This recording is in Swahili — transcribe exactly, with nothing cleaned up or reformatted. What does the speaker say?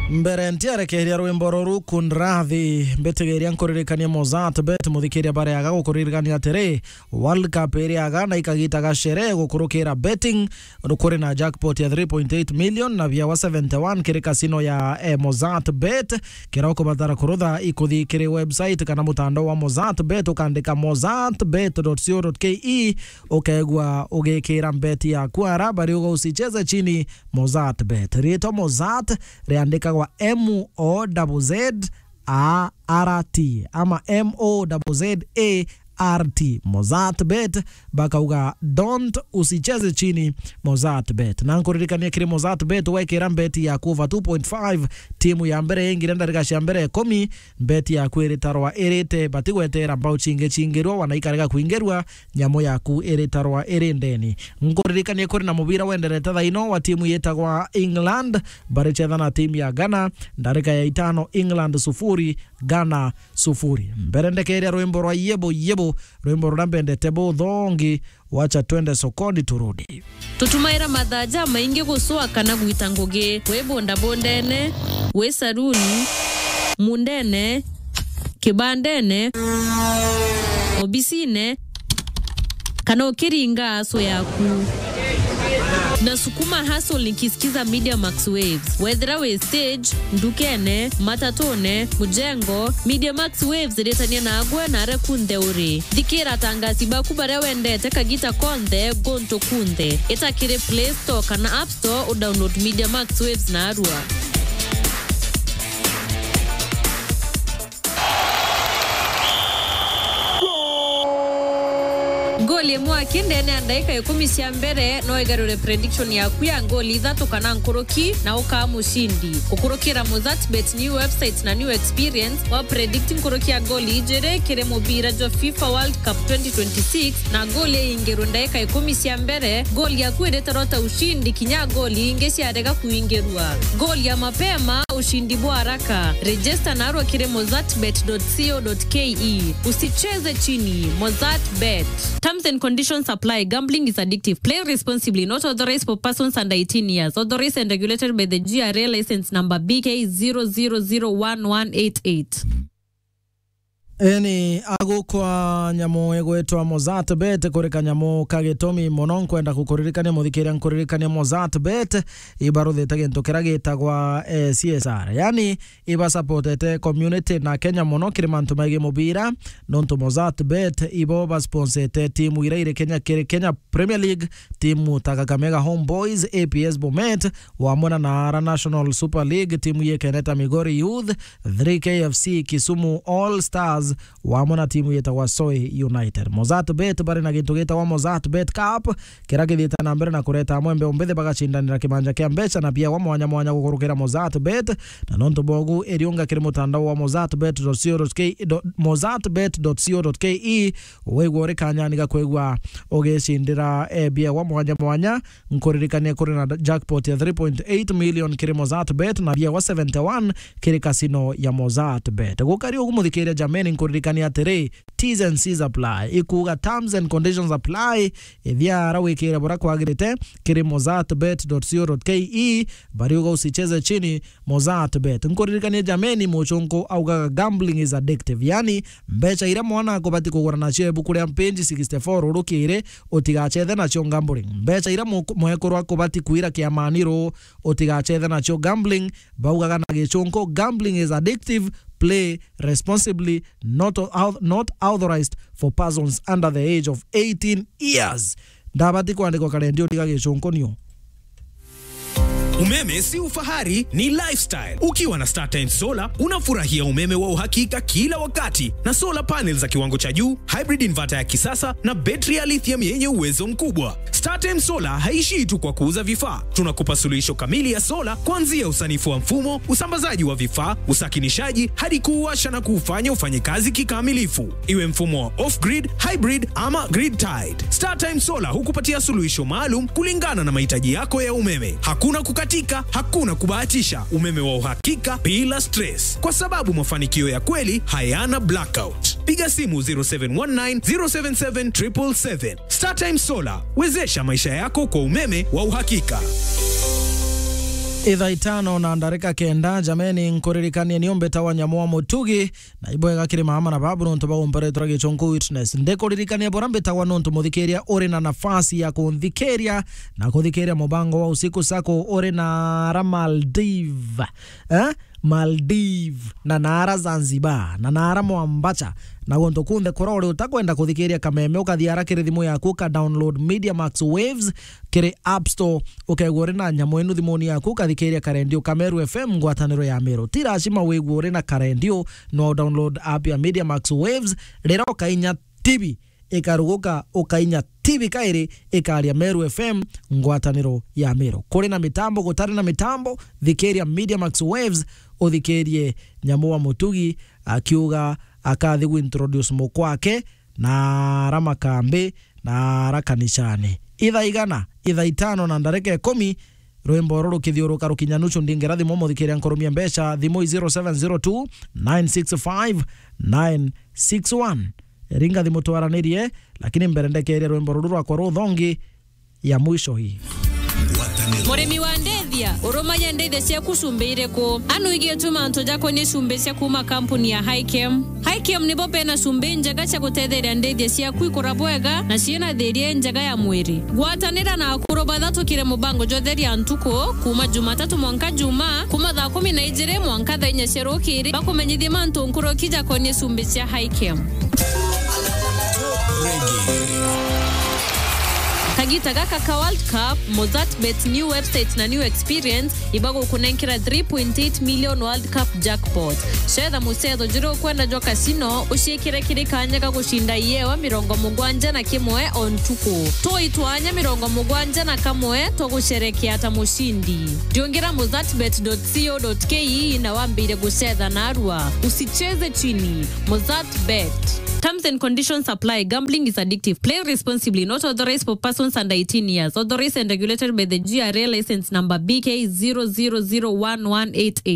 mbere ntiarekeria rwimbo ruru kunrathi mbetegeria nkuririkania Mozart bet muthikiria bare yaga gukuririkania atiri World Cup iri yaga na ikagita gashere gukurukira betting rukuri na jackpot ya three point eight million na vya wa seventy-one kiri casino ya eh, Mozart bet kira ukubatara kurutha ikuthi kiri website kana mutandao wa Mozart bet ukandika mozart bet dot co dot ke ukegwa ugekira mbeti ya kwara bari ugo usicheze chini Mozart bet rito Mozart riandika wa M O Z Z A R T ama M O Z Z A R T Mozart bet baka uga don't usicheze chini Mozart bet na nkuririkania kiri Mozart bet wekera mbeti ya kuva two point five timu ya mbere yengi renda rikashia mbere komi mbeti ya kwiritarwa irite batigwetera mbao chinge chingirwa wanaikarega kuingerwa nyamo yaku iritarwa irindeni nkuririkania kuri na mubira wenderete thaino wa timu yetagwa England bari chetha na timu ya Ghana ndarika ya itano England sufuri Ghana sufuri mbere ndekeria rwimbo rwa yebo yebo rwimbo rurambendete bothongi wacha twende sokoni turudi tutumaira madhaja maingi guswa kana gwita ngugi we bonda bondene we saruni mundene kibandene obisine kana ukiringa aso yaku na sukuma hustle nikisikiza Media Max Waves whether we stage ndukene matatone mujengo Media Max Waves retania na agwe na rekunde uri dikira tangazi bakubare wende teka gita konde gonto kunde itakire Play Store kana App Store u download Media Max Waves na arua goli mwa kindene andaika ikumi cia mbere no igarure prediction ya kuya ngoli ithatu kana nkoroki na uka mushindi kukurukira Mozart bet new website na new experience wa predicting nkoroki ya goli ijere kire mubira jo FIFA World Cup twenty twenty-six na goli ingero ndaika ikumi cia mbere goli ya kuiretarota ushindi kinya goli ingesi arega kuingerwa goli ya mapema ushindi bwa haraka register na aro kire mozart bet dot co dot ke usicheze chini Mozart bet. Terms and conditions apply. Gambling is addictive. Play responsibly. Not authorized for persons under eighteen years. Authorized and regulated by the G R A license number B K zero zero zero one one eight eight. Eni agu kwa nyamo egwetwa Mozart bet kurika nyamo kagetomi monon kwenda kukuririkania muthikiria nkuririkania Mozart bet ibaruthite gintu kiragitagwa eh, C S R yani iba supportete community na Kenya mono kiri mantu maigi mubira nonto Mozart bet ibo ba sponsorete timu ira ire Kenya kiri Kenya Premier League timu ta Kakamega Homeboys A P S Bomet wamona na Ara National Super League timu ye Keneta Migori Youth three K F C Kisumu All Stars wamona timu yeta wa Soy United. Mozart bet bari na gintu geta wa Mozart bet cup kiragithita na mbere na kureta mwembe umbethe bagashindanira kimanja kia mbeca na pia wa mwanya mwanya gukurukira Mozart bet na nonto bogu eriunga kiri mutandao wa mozart bet dot co dot ke mozart bet dot co dot ke wegore kanyani gakwegwa ogeshindira ebia wa mwanya mwanya nkuririkania kuri na jackpot ya three point eight million kiri Mozart bet na pia wa seventy-one kiri casino ya Mozart bet gukari ogumuthikiria jameni nkuririkania atiri T's and C's apply ikuga terms and conditions apply ithia rawikira bora kwagirite kiri mozart bet dot co dot ke bari uga usicheze chini Mozart bet nkuririkania jameni muchonko auga gambling is addictive yani mbecha ira mwana akobati kugura na chebu kuri ampenji sixty-four urukire utigachethe na cio gambling mbecha ira mwekoro akobati kuira kia maniro utigachethe na cio gambling bauga na gichonko gambling is addictive. Play responsibly, not not authorized for persons under the age of eighteen years. Ndabati kuandikwa kalendio digagechonkonio. Umeme si ufahari, ni lifestyle. Ukiwa na StarTime Solar, unafurahia umeme wa uhakika kila wakati na solar panels za kiwango cha juu, hybrid inverter ya kisasa na betri ya lithium yenye uwezo mkubwa. StarTime Solar haishii tu kwa kuuza vifaa. Tunakupa suluhisho kamili ya solar kuanzia usanifu wa mfumo, usambazaji wa vifaa, usakinishaji hadi kuuwasha na kuufanya ufanye kazi kikamilifu. Iwe mfumo wa off-grid, hybrid ama grid tied. StarTime Solar hukupatia suluhisho maalum kulingana na mahitaji yako ya umeme. Hakuna kukatika, hakuna kubahatisha. Umeme wa uhakika bila stress. Kwa sababu mafanikio ya kweli hayana blackout. Piga simu zero seven one nine zero seven seven seven seven seven. StarTime Solar, wezesha maisha yako kwa umeme wa uhakika. Itha itano na ndarika kenda jameni nkoririkanie niombe tawa Nyamoa Mutugi na iboega kiri mama na babu nonto bago mpare turage chonku witness ndekoririkanie borambe tawa nonto muthikeria ore na nafasi ya kunthikeria na kuthikeria mubango wa usiku sako ore na ra Maldive eh Maldive na nara Zanzibar na nara Moambacha na gonto kunde korore utakwenda kuthikeria kameme ukathiara kiri thimu yaku ka download Media Max Waves kiri App Store ukegore na Nyamo enu thimuni yaku kathikeria karendio Kameru F M ngwataniro ya Meru tirashima wegore na karendio no download app ya Media Max Waves rero kainya T V ikaruguka ukainya T V kairi ikaria Meru F M ngwataniro ya Meru kuri na mitambo gutari na mitambo thikeria Media Max Waves uthikerie Nyamoa Mutugi akiuga akathi kuintroduce mukwake na ramakambe na rakanishani itha igana itha itano na ndareke kumi rwimbo ruru kithiuruka rukinyanuchu ndingerathi momo thikeria nkoromia mbeca thimu zero seven zero two nine six five nine six one ringa thimu twaranirie lakini mbere ndekeria rwimbo ruru rwa kwa ruthongi ya mwisho hii Murimi wa ndethia urumanya ndethia cia kusumbeire ko anu igetuma ntoja ko ni sumbe cia kuma kampuni ya Highchem Highchem ni bope na sumbe njega cia gutetheria ndethia cia kwikora bwega na ciena theria njega ya mwiri gwatanira na kuroba thatu kire mubango jotheria ntuko kuma Jumatatu mwanka Juma kuma thaa kumi na igiri mwanka thaa inya cia rukiri bakumenyithia mantu nkuro kija ko ni sumbe cia Highchem Kagita gaka ka World Cup, Mozartbet new website na new experience ibago kunenkira three point eight million World Cup jackpot. Shedha musedo jiro kwenda jo casino ushikire kiri kanyaga gushinda yewa mirongo mugwanja na kimwe on tuko. To itwanya mirongo mugwanja na kamwe to gusherekea ata mushindi. Diongira mozartbet dot co dot ke na wambire gusedha narua. Usicheze chini. Mozartbet. Terms and conditions apply. Gambling is addictive. Play responsibly. Not authorized for persons under eighteen years. Authorized and regulated by the G R A license number B K zero zero zero one one eight eight.